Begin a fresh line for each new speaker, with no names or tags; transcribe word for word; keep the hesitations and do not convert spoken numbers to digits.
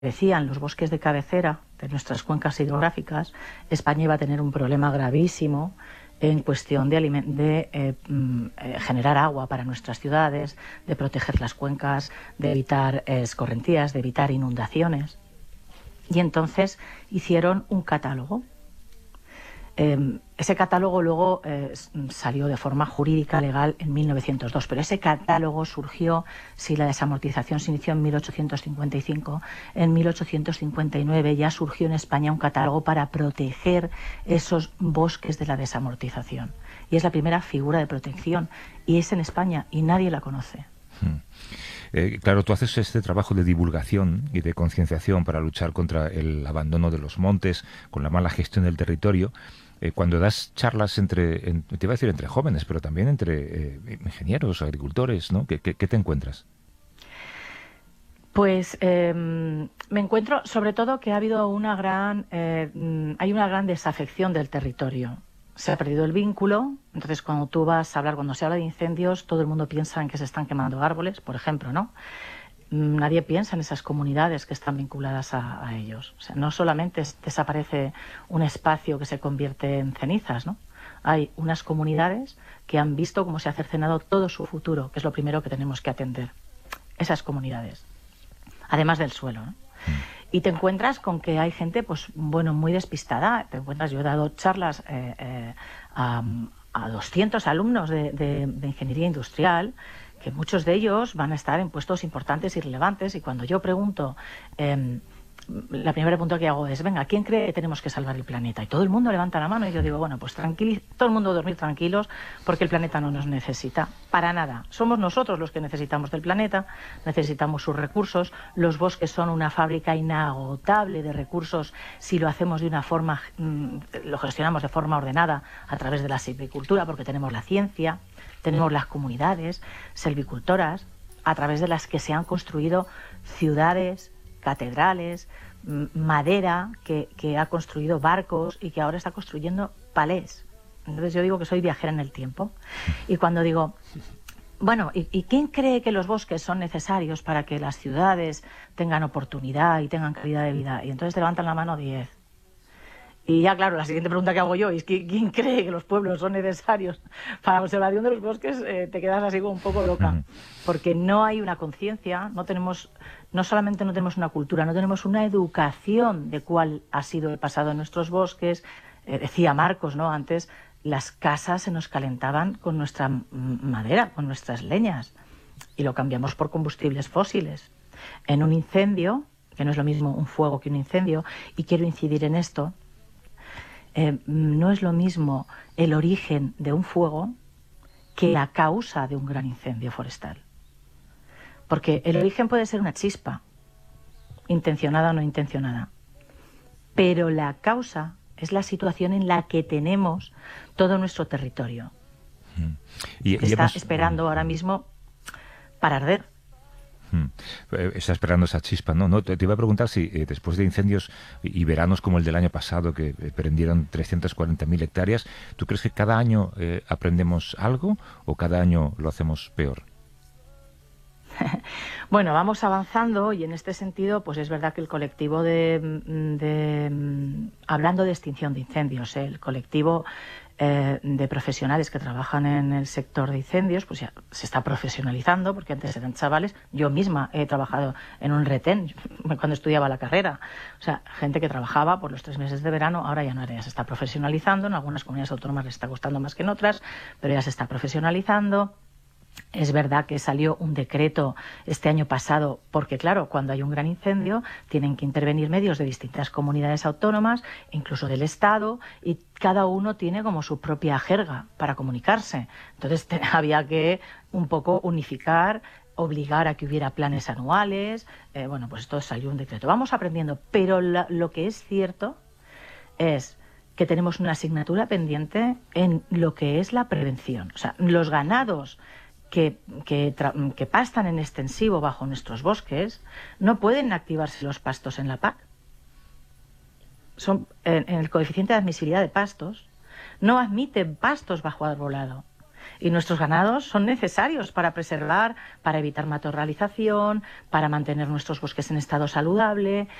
decían los bosques de cabecera de nuestras cuencas hidrográficas, España iba a tener un problema gravísimo en cuestión de, de eh, eh, generar agua para nuestras ciudades, de proteger las cuencas, de evitar eh, escorrentías, de evitar inundaciones. Y entonces hicieron un catálogo. Eh, ese catálogo luego eh, salió de forma jurídica, legal, en mil novecientos dos, pero ese catálogo surgió, si la desamortización se inició en mil ochocientos cincuenta y cinco, en mil ochocientos cincuenta y nueve ya surgió en España un catálogo para proteger esos bosques de la desamortización. Y es la primera figura de protección, y es en España, y nadie la conoce.
Hmm. Eh, claro, tú haces este trabajo de divulgación y de concienciación para luchar contra el abandono de los montes, con la mala gestión del territorio. Eh, cuando das charlas entre, en, te iba a decir entre jóvenes, pero también entre eh, ingenieros, agricultores, ¿no? ¿Qué, qué, qué te encuentras?
Pues eh, me encuentro sobre todo que ha habido una gran, eh, hay una gran desafección del territorio. Se ha perdido el vínculo, entonces cuando tú vas a hablar, cuando se habla de incendios, todo el mundo piensa en que se están quemando árboles, por ejemplo, ¿no? Nadie piensa en esas comunidades que están vinculadas a, a ellos. O sea, no solamente desaparece un espacio que se convierte en cenizas, ¿no? Hay unas comunidades que han visto cómo se ha cercenado todo su futuro, que es lo primero que tenemos que atender. Esas comunidades. Además del suelo, ¿no? Y te encuentras con que hay gente, pues, bueno, muy despistada. Te encuentras, yo he dado charlas eh, eh, a, a doscientos alumnos de, de, de ingeniería industrial, que muchos de ellos van a estar en puestos importantes y relevantes, y cuando yo pregunto, eh, la primera pregunta que hago es, venga, ¿quién cree que tenemos que salvar el planeta? Y todo el mundo levanta la mano, y yo digo, bueno, pues tranquil, todo el mundo dormir tranquilos, porque el planeta no nos necesita para nada. Somos nosotros los que necesitamos del planeta, necesitamos sus recursos. Los bosques son una fábrica inagotable de recursos si lo hacemos de una forma, mmm, lo gestionamos de forma ordenada a través de la silvicultura, porque tenemos la ciencia, tenemos las comunidades silvicultoras, a través de las que se han construido ciudades, catedrales, madera, que, que ha construido barcos y que ahora está construyendo palés. Entonces yo digo que soy viajera en el tiempo. Y cuando digo, bueno, ¿y, y quién cree que los bosques son necesarios para que las ciudades tengan oportunidad y tengan calidad de vida? Y entonces te levantan la mano diez. Y ya, claro, la siguiente pregunta que hago yo es que ¿quién cree que los pueblos son necesarios para la conservación de los bosques? Eh, te quedas así como un poco loca, porque no hay una conciencia, no tenemos, no solamente no tenemos una cultura, no tenemos una educación de cuál ha sido el pasado en nuestros bosques. Eh, decía Marcos, ¿no? Antes las casas se nos calentaban con nuestra madera, con nuestras leñas, y lo cambiamos por combustibles fósiles. En un incendio, que no es lo mismo un fuego que un incendio, y quiero incidir en esto, Eh, no es lo mismo el origen de un fuego que la causa de un gran incendio forestal. Porque el origen puede ser una chispa, intencionada o no intencionada, pero la causa es la situación en la que tenemos todo nuestro territorio. Y, que y está hemos... esperando ahora mismo para arder.
Está esperando esa chispa, ¿no? no te, te iba a preguntar si eh, después de incendios y, y veranos como el del año pasado, que eh, prendieron trescientas cuarenta mil hectáreas, ¿tú crees que cada año eh, aprendemos algo o cada año lo hacemos peor?
Bueno, vamos avanzando, y en este sentido, pues es verdad que el colectivo de, de hablando de extinción de incendios, ¿eh? el colectivo eh, de profesionales que trabajan en el sector de incendios, pues ya se está profesionalizando, porque antes eran chavales. Yo misma he trabajado en un retén cuando estudiaba la carrera. O sea, gente que trabajaba por los tres meses de verano, ahora ya no, ya se está profesionalizando. En algunas comunidades autónomas les está costando más que en otras, pero ya se está profesionalizando. Es verdad que salió un decreto este año pasado, porque claro, cuando hay un gran incendio tienen que intervenir medios de distintas comunidades autónomas, incluso del Estado, y cada uno tiene como su propia jerga para comunicarse. Entonces te, había que un poco unificar, obligar a que hubiera planes anuales. Eh, bueno, pues esto salió un decreto. Vamos aprendiendo, pero la, lo que es cierto es que tenemos una asignatura pendiente en lo que es la prevención. O sea, los ganados que, que, que pastan en extensivo bajo nuestros bosques no pueden activarse los pastos en la P A C. Son, en, en el coeficiente de admisibilidad de pastos no admiten pastos bajo arbolado. Y nuestros ganados son necesarios para preservar, para evitar matorralización, para mantener nuestros bosques en estado saludable.